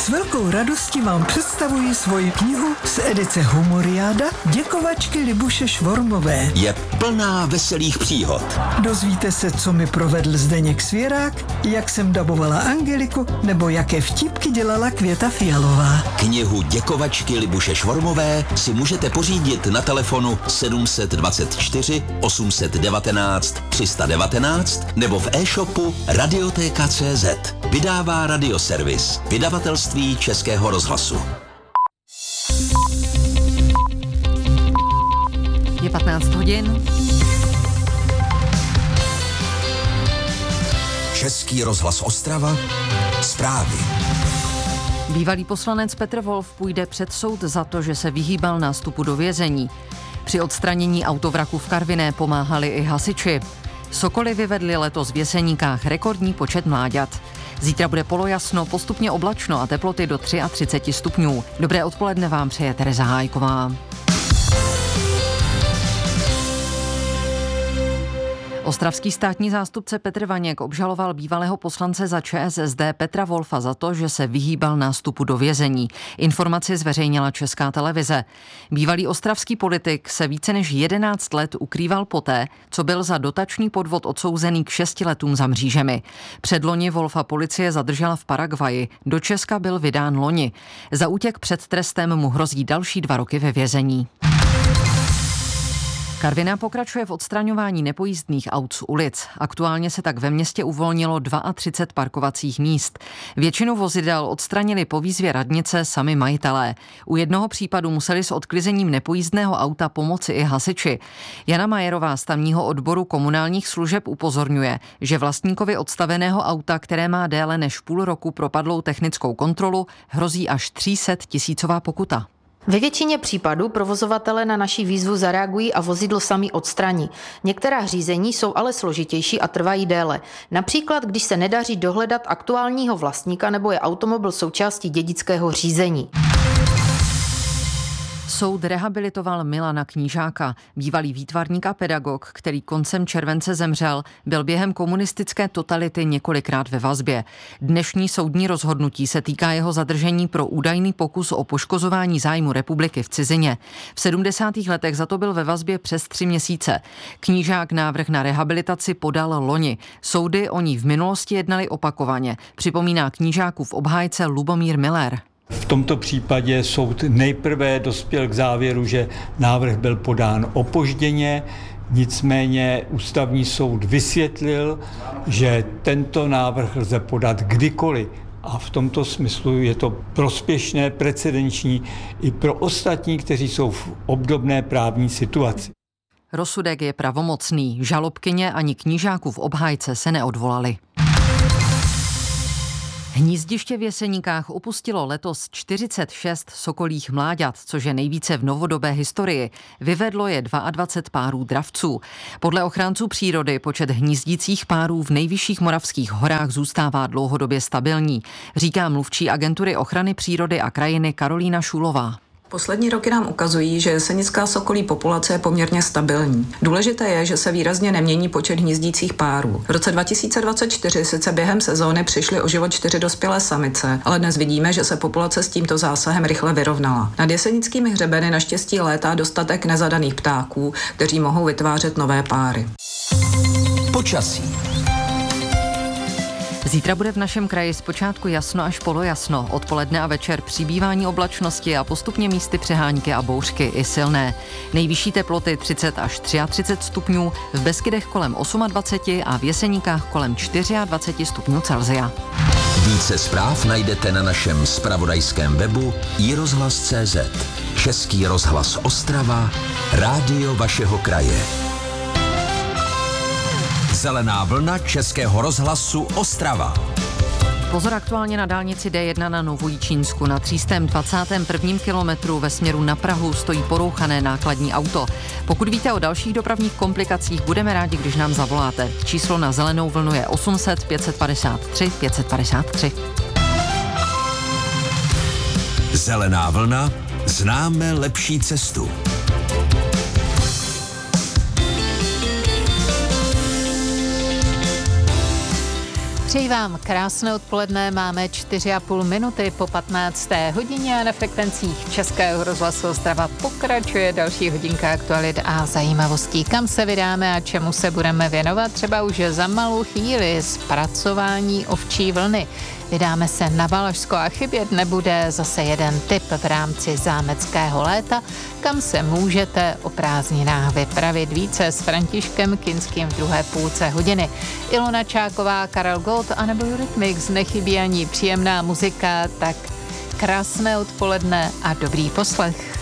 S velkou radostí vám představuji svoji knihu z edice Humoriáda Děkovačky Libuše Švormové. Je plná veselých příhod. Dozvíte se, co mi provedl Zdeněk Svěrák, jak jsem dabovala Angeliku, nebo jaké vtipky dělala Květa Fialová. Knihu Děkovačky Libuše Švormové si můžete pořídit na telefonu 724 819 319 nebo v e-shopu Radiotéka.cz. Vydává Radioservis, vydavatelství Českého rozhlasu. Je 15 hodin. Český rozhlas Ostrava, zprávy. Bývalý poslanec Petr Wolf půjde před soud za to, že se vyhýbal nástupu do vězení. Při odstranění autovraku v Karviné pomáhali i hasiči. Sokoly vyvedli letos v Jeseníkách rekordní počet mláďat. Zítra bude polojasno, postupně oblačno a teploty do 33 stupňů. Dobré odpoledne vám přeje Tereza Hájková. Ostravský státní zástupce Petr Vaněk obžaloval bývalého poslance za ČSSD Petra Wolfa za to, že se vyhýbal nástupu do vězení. Informaci zveřejnila Česká televize. Bývalý ostravský politik se více než 11 let ukrýval poté, co byl za dotační podvod odsouzený k 6 letům za mřížemi. Předloni Wolfa policie zadržela v Paraguaji. Do Česka byl vydán loni. Za útěk před trestem mu hrozí další 2 roky ve vězení. Karviná pokračuje v odstraňování nepojízdných aut z ulic. Aktuálně se tak ve městě uvolnilo 32 parkovacích míst. Většinu vozidel odstranili po výzvě radnice sami majitelé. U jednoho případu museli s odklizením nepojízdného auta pomoci i hasiči. Jana Majerová z tamního odboru komunálních služeb upozorňuje, že vlastníkovi odstaveného auta, které má déle než půl roku propadlou technickou kontrolu, hrozí až 300 000 pokuta. Ve většině případů provozovatelé na naši výzvu zareagují a vozidlo sami odstraní. Některá řízení jsou ale složitější a trvají déle. Například, když se nedaří dohledat aktuálního vlastníka nebo je automobil součástí dědického řízení. Soud rehabilitoval Milana Knížáka. Bývalý výtvarník a pedagog, který koncem července zemřel, byl během komunistické totality několikrát ve vazbě. Dnešní soudní rozhodnutí se týká jeho zadržení pro údajný pokus o poškozování zájmu republiky v cizině. V 70. letech za to byl ve vazbě přes 3 měsíce. Knížák návrh na rehabilitaci podal loni. Soudy o ní v minulosti jednaly opakovaně, připomíná Knížákův obhájce Lubomír Miller. V tomto případě soud nejprve dospěl k závěru, že návrh byl podán opožděně, nicméně ústavní soud vysvětlil, že tento návrh lze podat kdykoliv. A v tomto smyslu je to prospěšné, precedenční i pro ostatní, kteří jsou v obdobné právní situaci. Rozsudek je pravomocný. Žalobkyně ani Knížákův obhájce se neodvolali. Hnízdiště v Jeseníkách opustilo letos 46 sokolích mláďat, což je nejvíce v novodobé historii. Vyvedlo je 22 párů dravců. Podle ochránců přírody počet hnízdících párů v nejvyšších moravských horách zůstává dlouhodobě stabilní, říká mluvčí agentury ochrany přírody a krajiny Karolína Šulová. Poslední roky nám ukazují, že jesenická sokolí populace je poměrně stabilní. Důležité je, že se výrazně nemění počet hnízdících párů. V roce 2024 sice během sezóny přišly o život 4 dospělé samice, ale dnes vidíme, že se populace s tímto zásahem rychle vyrovnala. Nad jesenickými hřebeny naštěstí létá dostatek nezadaných ptáků, kteří mohou vytvářet nové páry. Počasí. Zítra bude v našem kraji zpočátku jasno až polojasno. Odpoledne a večer přibývání oblačnosti a postupně místy přehánky a bouřky i silné. Nejvyšší teploty 30 až 33 stupňů, v Beskydech kolem 28 a v Jeseníkách kolem 24 stupňů Celsia. Více zpráv najdete na našem zpravodajském webu iRozhlas.cz. Český rozhlas Ostrava, rádio vašeho kraje. Zelená vlna Českého rozhlasu Ostrava. Pozor aktuálně na dálnici D1 na Novojičínsku. Na 321. kilometru ve směru na Prahu stojí porouchané nákladní auto. Pokud víte o dalších dopravních komplikacích, budeme rádi, když nám zavoláte. Číslo na zelenou vlnu je 800 553 553. Zelená vlna, známe lepší cestu. Přeji vám krásné odpoledne, máme 4,5 minuty po 15. hodině a na frekvencích Českého rozhlasu Ostrava pokračuje další hodinka aktualit a zajímavostí. Kam se vydáme a čemu se budeme věnovat? Třeba už za malou chvíli zpracování ovčí vlny. Vydáme se na Valašsko a chybět nebude zase jeden tip v rámci zámeckého léta, kam se můžete o prázdninách vypravit. Více s Františkem Kinským v druhé půlce hodiny. Ilona Čáková, Karel Gott a nebo Eurythmics, nechybí ani příjemná muzika, tak krásné odpoledne a dobrý poslech.